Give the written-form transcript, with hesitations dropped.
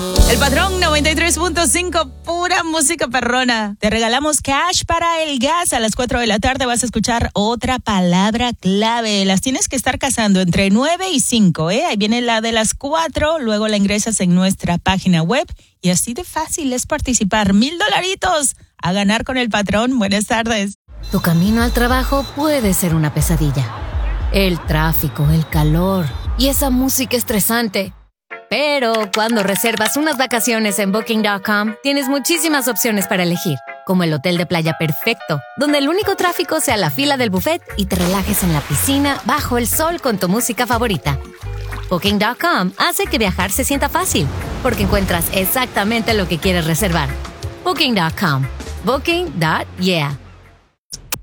El Patrón 93.5, pura música perrona. Te regalamos cash para el gas. A las 4 de la tarde vas a escuchar otra palabra clave. Las tienes que estar cazando entre 9 y 5, ¿eh? Ahí viene la de las 4, luego la ingresas en nuestra página web y así de fácil es participar. $1,000 a ganar con el Patrón. Buenas tardes. Tu camino al trabajo puede ser una pesadilla. El tráfico, el calor y esa música estresante. Pero cuando reservas unas vacaciones en Booking.com, tienes muchísimas opciones para elegir, como el hotel de playa perfecto, donde el único tráfico sea la fila del buffet y te relajes en la piscina bajo el sol con tu música favorita. Booking.com hace que viajar se sienta fácil, porque encuentras exactamente lo que quieres reservar. Booking.com. Booking.yeah.